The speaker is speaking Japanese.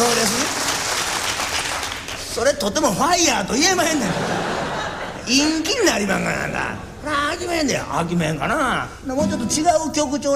そうです。それとてもファイヤーと言えまへんねん。陰気になりまんがなんだ。始めんで。始めんかな。もうちょっと違う曲調